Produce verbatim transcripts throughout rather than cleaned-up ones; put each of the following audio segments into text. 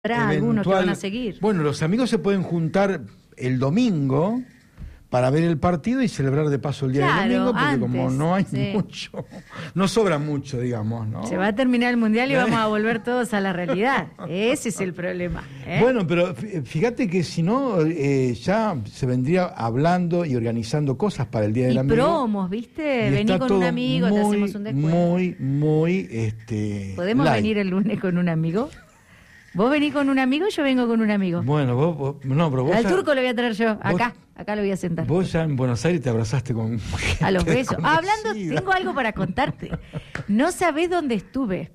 Habrá algunos que van a seguir. Bueno, los amigos se pueden juntar el domingo para ver el partido y celebrar de paso el día claro, del domingo, porque antes, como no hay sí. mucho, no sobra mucho, digamos, ¿no? Se va a terminar el Mundial y vamos a volver todos a la realidad. Ese es el problema. ¿eh? Bueno, pero fíjate que si no, eh, ya se vendría hablando y organizando cosas para el Día del y Amigo. promos, ¿viste? Vení con un amigo, muy, te hacemos un descuento. Muy, muy, este... ¿Podemos light. venir el lunes con un amigo? ¿Vos venís con un amigo y yo vengo con un amigo? Bueno, vos, vos no, pero vos... Al ya, turco lo voy a traer yo, vos, acá, acá lo voy a sentar. Vos ya en Buenos Aires te abrazaste con... A los besos. Ah, hablando, conocida. tengo algo para contarte. No sabés dónde estuve.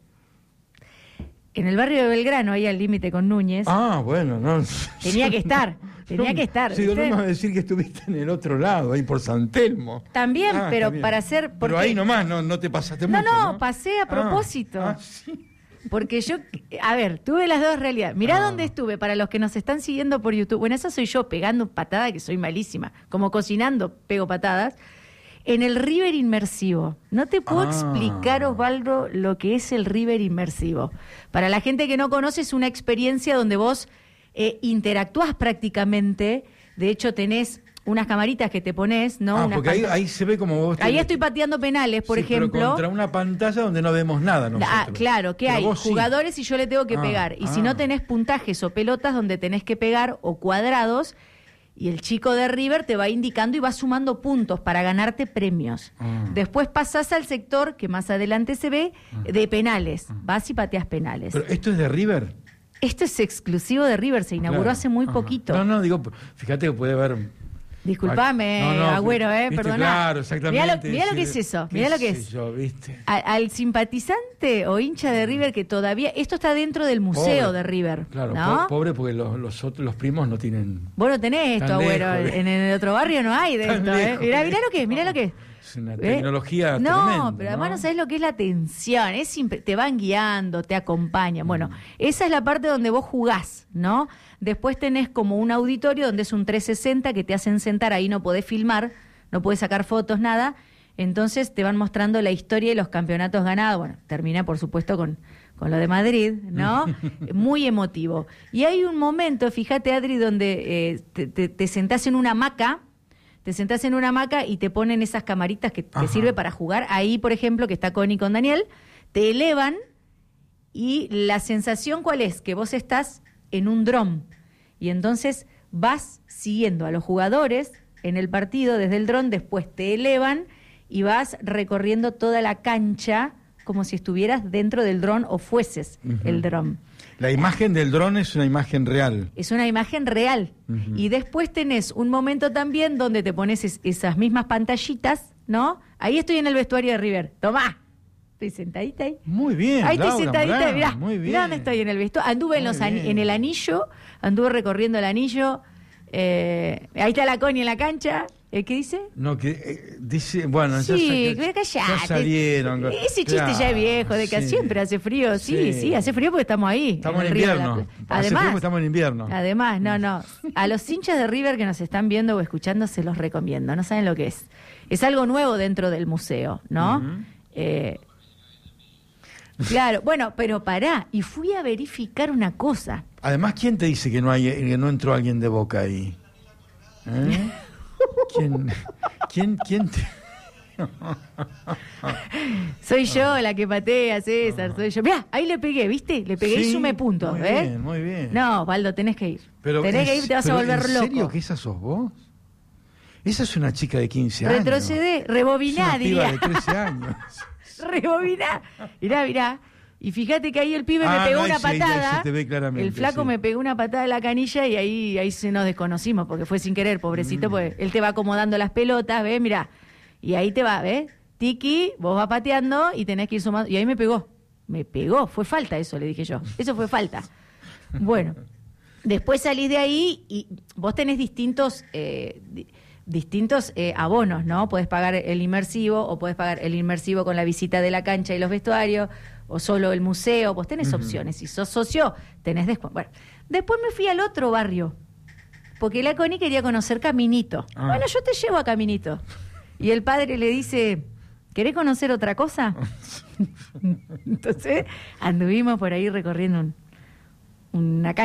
En el barrio de Belgrano, ahí al límite con Núñez. Ah, bueno, no... Tenía que estar, tenía no, que estar. Sí, ¿viste? no me vas a decir que estuviste en el otro lado, ahí por San Telmo. También, Ah, pero también. para hacer... Pero porque- ahí nomás, no, no te pasaste No, mucho, no, ¿no? pasé a Ah, propósito. ah, sí. Porque yo, a ver, tuve las dos realidades. Mirá Ah. dónde estuve, para los que nos están siguiendo por YouTube. Bueno, esa soy yo pegando patada, que soy malísima. Como cocinando, pego patadas. En el River inmersivo. No te puedo Ah. explicar, Osvaldo, lo que es el River inmersivo. Para la gente que no conoce, es una experiencia donde vos eh, interactúas prácticamente. De hecho, tenés unas camaritas que te pones, ¿no? Ah, Unas porque ahí, panta- ahí se ve como vos... Ahí te- estoy pateando penales, por Sí, pero ejemplo. contra una pantalla donde no vemos nada nosotros. Ah, claro, que Pero hay vos sí. jugadores y yo le tengo que Ah, pegar. Y ah. si no tenés puntajes o pelotas donde tenés que pegar o cuadrados, y el chico de River te va indicando y va sumando puntos para ganarte premios. Ah. Después pasás al sector, que más adelante se ve, de penales. Vas y pateas penales. Pero esto es de River. Esto es exclusivo de River, se inauguró Claro. hace muy Ajá. poquito. No, no, digo, fíjate que puede haber... Disculpame, No, no, Agüero, eh, viste, perdona. Claro, exactamente. Mirá lo, mirá lo que es Sí, eso, qué mirá lo que sé es. yo, ¿viste? A- al simpatizante o hincha de River que todavía... Esto está dentro del museo Pobre. de River, Claro, ¿no? po- pobre porque los, los, otros, los primos no tienen... Vos no tenés esto, Tan Agüero. lejos, ¿eh? En el otro barrio no hay de Tan esto, ¿eh? lejos. Mirá, mirá lo que es, mirá lo que es. Es una ¿Eh? tecnología No, tremenda, pero además no ¿no? sabés lo que es la atención. Es impre- te van guiando, te acompañan. Bueno, esa es la parte donde vos jugás, ¿no? Después tenés como un auditorio donde es un trescientos sesenta que te hacen sentar, ahí no podés filmar, no podés sacar fotos, nada. Entonces te van mostrando la historia de los campeonatos ganados. Bueno, termina por supuesto con, con lo de Madrid, ¿no? Muy emotivo. Y hay un momento, fíjate, Adri, donde eh, te, te, te sentás en una hamaca, te sentás en una hamaca y te ponen esas camaritas que te Ajá. sirve para jugar. Ahí, por ejemplo, que está Connie con Daniel, te elevan y la sensación, ¿cuál es? Que vos estás en un dron y entonces vas siguiendo a los jugadores en el partido desde el dron, después te elevan y vas recorriendo toda la cancha como si estuvieras dentro del dron o fueses Ujú. el dron. La imagen del dron es una imagen real. Es una imagen real. Ujú. Y después tenés un momento también donde te pones es- esas mismas pantallitas, ¿no? Ahí estoy en el vestuario de River. Tomá. Estoy sentadita ahí. Muy bien, Ahí estoy Laura sentadita, Morán, mirá, muy bien. mirá dónde estoy en el vestuario. Anduve en, Muy los ani- bien. en el anillo, anduve recorriendo el anillo. eh, ahí está la Connie en la cancha. ¿Eh, ¿Qué dice? No, que eh, dice, bueno, ya Sí, sa- pero callate. ya salieron. Ese chiste ya es Claro, viejo, de que sí. siempre hace frío. Sí, sí, Sí. hace frío porque estamos ahí. Estamos en el Río de la invierno. Plata. Hace frío Además, porque estamos en invierno. Además, no, no. A los hinchas de River que nos están viendo o escuchando se los recomiendo. No saben lo que es. Es algo nuevo dentro del museo, ¿no? Ujú. Eh, claro, bueno, pero pará. Y fui a verificar una cosa. Además, ¿quién te dice que no hay que no entró alguien de Boca ahí? ¿Eh? ¿Quién, quién, quién te... Soy yo la que patea, César, soy yo. Mirá, ahí le pegué, ¿viste? Le pegué y Sí, sumé puntos, muy ¿ves? bien, muy bien. No, Valdo, tenés que ir. Pero tenés es- que ir, te vas a pero volver ¿en loco. serio que esa sos vos? Esa es una chica de quince años. Retrocedé, rebobiná, Es una piba diría. de trece años. Rebobiná. Mirá, mirá. Y fíjate que ahí el pibe Ah, me pegó no, ahí una sí, ahí patada. se te ve claramente, el flaco sí. me pegó una patada en la canilla y ahí, ahí se nos desconocimos porque fue sin querer, pobrecito, Mm. porque él te va acomodando las pelotas, ¿ves? Mirá. Y ahí te va, ¿ves? Tiki, vos vas pateando y tenés que ir sumando. Y ahí me pegó. Me pegó. Fue falta eso, le dije yo. Eso fue falta. Bueno. Después salís de ahí y vos tenés distintos eh, di- distintos eh, abonos, ¿no? Podés pagar el inmersivo o podés pagar el inmersivo con la visita de la cancha y los vestuarios o solo el museo. Vos tenés Ujú. opciones. Si sos socio, tenés descuento. Bueno, después me fui al otro barrio porque la Connie quería conocer Caminito. Ah. Bueno, yo te llevo a Caminito. Y el padre le dice, ¿querés conocer otra cosa? Entonces anduvimos por ahí recorriendo un, una cancha